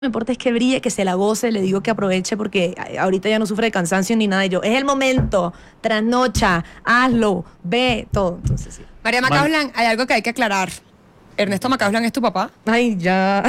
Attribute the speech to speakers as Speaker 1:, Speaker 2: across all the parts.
Speaker 1: me importa es que brille, que se la goce, le digo que aproveche porque ahorita ya no sufre de cansancio ni nada. Y yo, es el momento, trasnocha, hazlo, ve, todo. Entonces, sí.
Speaker 2: María Macausland, hay algo que hay que aclarar. ¿Ernesto Macausland es tu papá?
Speaker 1: Ay, ya.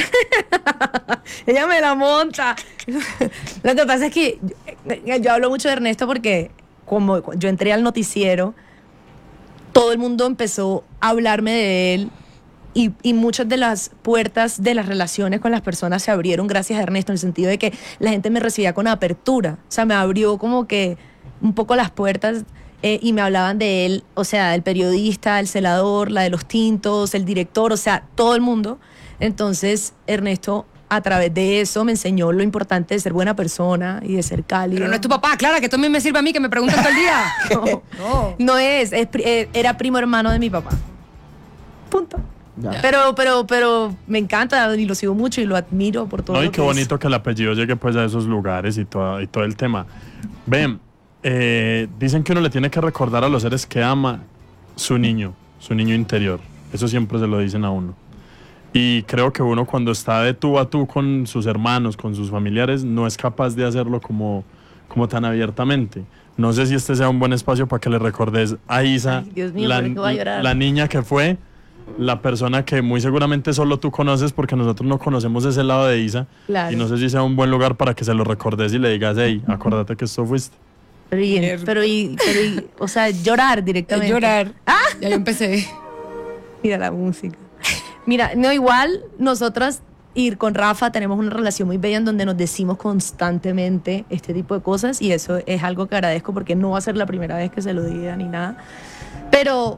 Speaker 1: Ella me la monta. Lo que pasa es que yo hablo mucho de Ernesto porque como yo entré al noticiero, todo el mundo empezó a hablarme de él. Y muchas de las puertas de las relaciones con las personas se abrieron gracias a Ernesto, en el sentido de que la gente me recibía con apertura. O sea, me abrió como que un poco las puertas y me hablaban de él, o sea, el periodista, el celador, la de los tintos, el director, o sea, todo el mundo. Entonces, Ernesto, a través de eso, me enseñó lo importante de ser buena persona y de ser cálido.
Speaker 2: Pero no es tu papá, Clara, que también me sirve a mí, que me preguntan todo el día.
Speaker 1: No era primo hermano de mi papá. Punto. Ya. Pero me encanta y lo sigo mucho y lo admiro por todo.
Speaker 3: No, y
Speaker 1: lo
Speaker 3: qué bonito que el apellido llegue pues a esos lugares y todo el tema. Ven, dicen que uno le tiene que recordar a los seres que ama su niño interior. Eso siempre se lo dicen a uno. Y creo que uno cuando está de tú a tú con sus hermanos, con sus familiares, no es capaz de hacerlo como tan abiertamente. No sé si este sea un buen espacio para que le recordes a Isa,
Speaker 1: ay, Dios mío,
Speaker 3: la niña que fue, la persona que muy seguramente solo tú conoces, porque nosotros no conocemos ese lado de Isa.
Speaker 1: Claro.
Speaker 3: Y no sé si sea un buen lugar para que se lo recordes y le digas, hey, acuérdate que esto fuiste.
Speaker 1: Pero o sea, llorar directamente.
Speaker 2: Llorar.
Speaker 1: ¡Ah!
Speaker 2: Ya yo empecé.
Speaker 1: Mira la música. Mira, no, igual nosotras ir con Rafa tenemos una relación muy bella en donde nos decimos constantemente este tipo de cosas y eso es algo que agradezco porque no va a ser la primera vez que se lo diga ni nada. Pero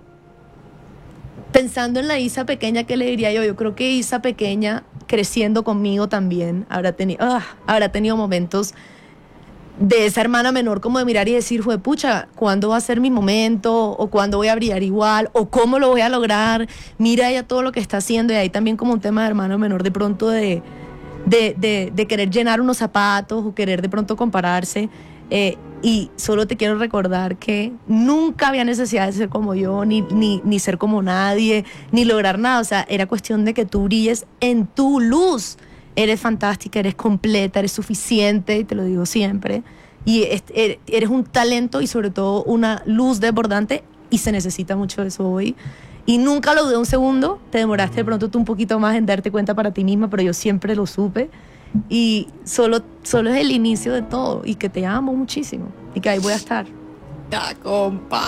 Speaker 1: pensando en la Isa pequeña, ¿qué le diría yo? Yo creo que Isa pequeña, creciendo conmigo también, habrá tenido momentos de esa hermana menor, como de mirar y decir, pucha, ¿cuándo va a ser mi momento? ¿O cuándo voy a brillar igual? ¿O cómo lo voy a lograr? Mira ella todo lo que está haciendo. Y ahí también como un tema de hermano menor de pronto de querer llenar unos zapatos o querer de pronto compararse. Y solo te quiero recordar que nunca había necesidad de ser como yo, ni ser como nadie, ni lograr nada. O sea, era cuestión de que tú brilles en tu luz. Eres fantástica, eres completa, eres suficiente, y te lo digo siempre. Y eres un talento y sobre todo una luz desbordante y se necesita mucho de eso hoy. Y nunca lo dudé un segundo, te demoraste de pronto tú un poquito más en darte cuenta para ti misma, pero yo siempre lo supe. Y solo es el inicio de todo y que te amo muchísimo y que ahí voy a estar.
Speaker 2: Ya, compa.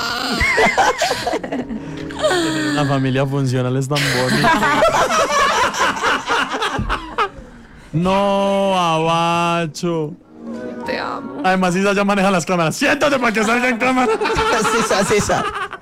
Speaker 3: Tener una familia funcional es tan bonito. No, abacho.
Speaker 2: Te amo.
Speaker 3: Además, Isa ya maneja las cámaras. Siéntate para que salga en cámara.
Speaker 4: Sisa.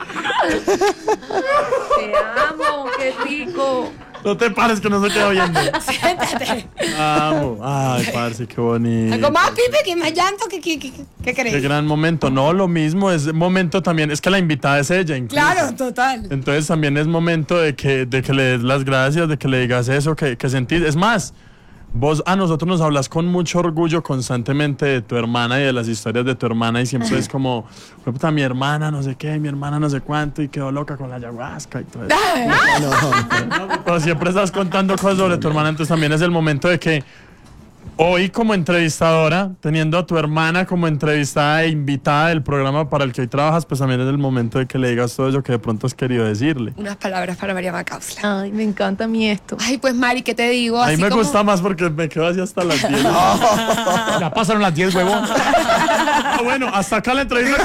Speaker 1: Te amo, qué rico.
Speaker 3: No te pares que no se queda oyendo.
Speaker 2: Siéntate.
Speaker 3: Amo. Ay, parce, qué bonito.
Speaker 2: Algo más, Pipe, que más llanto. ¿Qué crees?
Speaker 3: Qué gran momento. No, lo mismo, es momento también. Es que la invitada es ella, incluso.
Speaker 2: Claro, total.
Speaker 3: Entonces también es momento de que le des las gracias, de que le digas eso, que sentís. Es más, vos a nosotros nos hablas con mucho orgullo constantemente de tu hermana y de las historias de tu hermana y siempre es como, puta, mi hermana no sé qué, mi hermana no sé cuánto y quedó loca con la ayahuasca y todo eso. Pero siempre estás contando cosas sobre tu hermana, entonces también es el momento de que hoy como entrevistadora, teniendo a tu hermana como entrevistada e invitada del programa para el que hoy trabajas, pues también es el momento de que le digas todo eso que de pronto has querido decirle.
Speaker 2: Unas palabras para María Macausland.
Speaker 1: Ay, me encanta a mí esto.
Speaker 2: Ay, pues Mari, ¿qué te digo?
Speaker 3: A mí
Speaker 2: Así
Speaker 3: me
Speaker 2: como...
Speaker 3: gusta más porque me quedo así hasta las 10.
Speaker 4: Ya pasaron las 10, huevón.
Speaker 3: Ah, bueno, hasta acá la entrevista.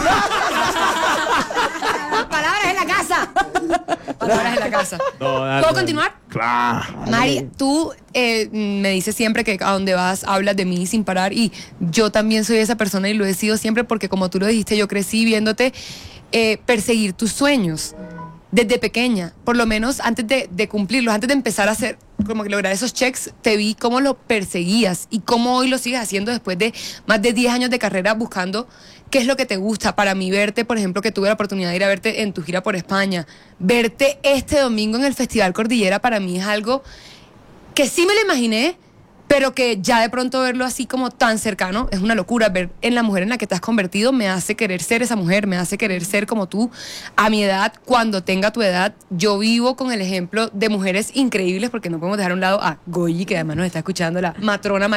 Speaker 2: Palabras en la casa. Palabras en la casa.
Speaker 3: No, dale,
Speaker 2: ¿Puedo continuar?
Speaker 3: Claro.
Speaker 2: Mari, tú me dices siempre que a donde vas hablas de mí sin parar y yo también soy esa persona y lo he sido siempre porque como tú lo dijiste, yo crecí viéndote perseguir tus sueños desde pequeña, por lo menos antes de cumplirlos, antes de empezar a hacer, como que lograr esos checks, te vi cómo lo perseguías y cómo hoy lo sigues haciendo después de más de 10 años de carrera buscando qué es lo que te gusta. Para mí verte, por ejemplo, que tuve la oportunidad de ir a verte en tu gira por España, verte este domingo en el Festival Cordillera, para mí es algo que sí me lo imaginé, pero que ya de pronto verlo así como tan cercano es una locura. Ver en la mujer en la que te has convertido me hace querer ser esa mujer, me hace querer ser como tú. A mi edad, cuando tenga tu edad, yo vivo con el ejemplo de mujeres increíbles, porque no podemos dejar a un lado a Goyi, que además nos está escuchando, la matrona